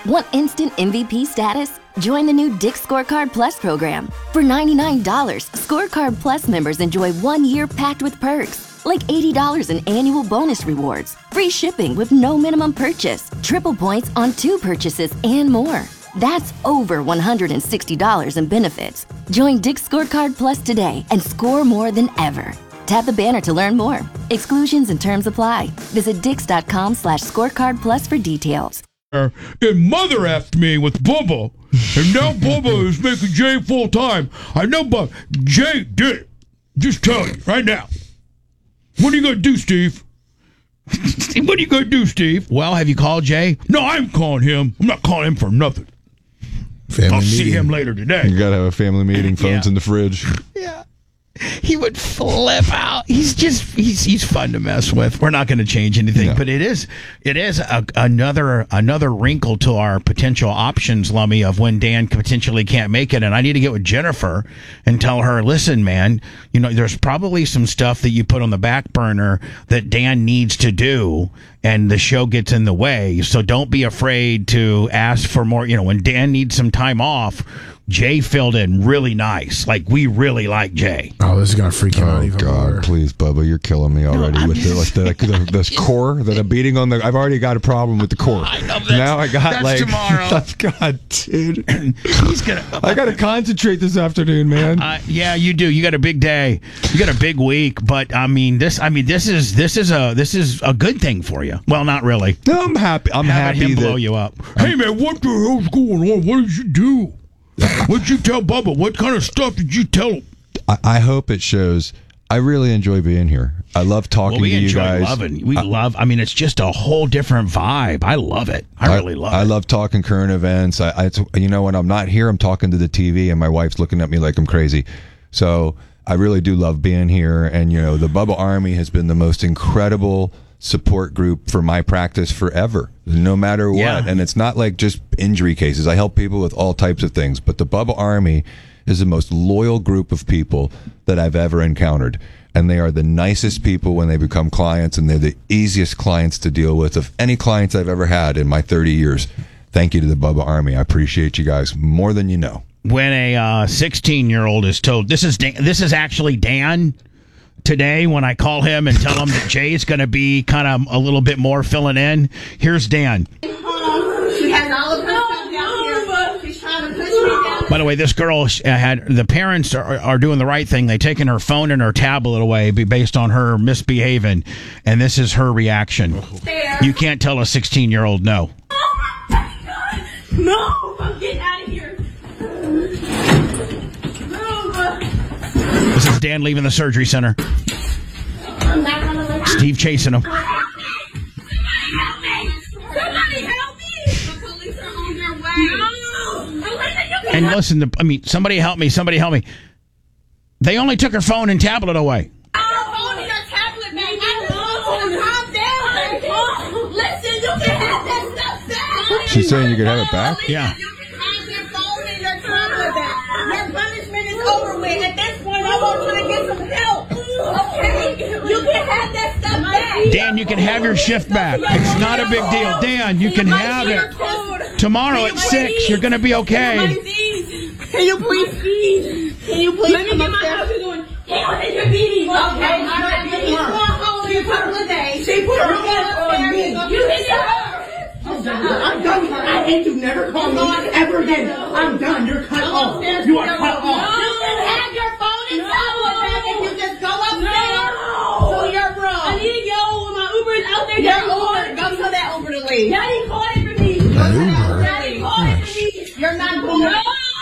Want instant MVP status? Join the new Dick's Scorecard Plus program. For $99, Scorecard Plus members enjoy 1 year packed with perks, like $80 in annual bonus rewards, free shipping with no minimum purchase, triple points on 2 purchases, and more. That's over $160 in benefits. Join Dick's Scorecard Plus today and score more than ever. Tap the banner to learn more. Exclusions and terms apply. Visit dix.com/scorecard plus for details. And mother effed me with Bubba, and now Bubba is making Jay full time. I know, but Jay did it. Just tell you right now. What are you gonna do, Steve? What are you gonna do, Steve? Well, have you called Jay? No, I'm calling him. I'm not calling him for nothing. I'll see him later today. You gotta have a family meeting. Phone's in the fridge. Yeah. He would flip out. He's fun to mess with. We're not going to change anything, but it is another wrinkle to our potential options, Lummy, of when Dan potentially can't make it. And I need to get with Jennifer and tell her, listen, man, you know, there's probably some stuff that you put on the back burner that Dan needs to do, and the show gets in the way. So don't be afraid to ask for more. You know, when Dan needs some time off, Jay filled in really nice. Like, we really like Jay. Oh, this is going to freak him out even God, more. Please, Bubba, you're killing me already with this core that I'm beating on. I've already got a problem with the core. I know now I got that's tomorrow. God, dude. I got to concentrate this afternoon, man. Yeah, you do. You got a big day. You got a big week. But this is a good thing for you. Well, not really. No, I'm happy. I'm happy him that blow you up. Hey, man, what the hell's going on? What did you do? What did you tell Bubba? What kind of stuff did you tell him? I hope it shows. I really enjoy being here. I love talking to you guys. I mean, it's just a whole different vibe. I love it. I really love it. I love talking current events. You know, when I'm not here, I'm talking to the TV, and my wife's looking at me like I'm crazy. So I really do love being here. And, you know, the Bubba Army has been the most incredible support group for my practice forever, no matter what. Yeah. And it's not like just injury cases. I help people with all types of things, but the Bubba Army is the most loyal group of people that I've ever encountered, and they are the nicest people when they become clients, and they're the easiest clients to deal with of any clients I've ever had in my 30 years. Thank you to the Bubba Army. I appreciate you guys more than you know. When a 16-year-old is told, this is actually Dan today, when I call him and tell him that Jay's going to be kind of a little bit more filling in, here's Dan. She has all of her stuff down here. She's trying to push me down. By the way, this girl the parents are doing the right thing. They've taken her phone and her tablet away based on her misbehaving, and this is her reaction. There. You can't tell a 16-year-old no. Oh my God. No, I'm getting out of here. This is Dan leaving the surgery center. I'm not gonna let you. Steve chasing him. Somebody help me! Somebody help me! The police are on their way. No! Elena, you can And listen, somebody help me. Somebody help me. They only took her phone and tablet away. phone and your tablet back. Calm down. Listen, you can have that stuff back. She's saying you can have it back? Yeah. You can have your phone and your tablet back. Your punishment is over with. At this point, I want you to get some help. Okay? You can have that stuff back. Dan, you can have your shift back. It's not a big deal. Dan, you can have it. Tomorrow at 6, you're going to be okay. Can you please? Can you please? Let me get my husband going. Hey, you're beating. Okay, all right. Let me go home for a couple of days. She put her hands on me. You hit her. I'm done. I hate you. Never call me ever again. I'm done. You're cut off. You are cut off. You can have your phone and tablet back if you just go upstairs to your room. I need to go when my Uber is out there. Your Uber. Go tell that Uber to leave. Daddy called it for me. Daddy called it for me. You're not going to.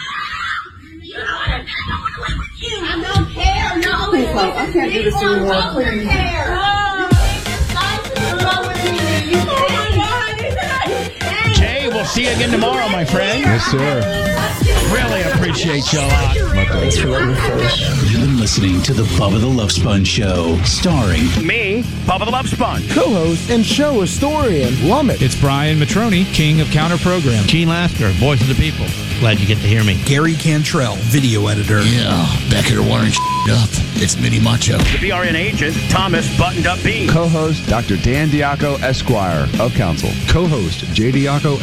I don't care. No, I can't do this anymore. I don't care. Jay, we'll see you again tomorrow, my friend. Yes, sir. Really appreciate you a lot. Thanks for letting me finish. You've been listening to the Bubba the Love Sponge Show, starring Me, Bubba the Love Sponge. Co-host and show historian, Lummit. It's Brian Matroni, king of counter program. Gene Lasker, voice of the people. Glad you get to hear me. Gary Cantrell, video editor. Yeah, back here wiring up. It's Mini Macho. The BRN agent, Thomas Buttoned Up Bean. Co-host Dr. Dan Diaco, Esquire, of Council. Co-host J. Diaco,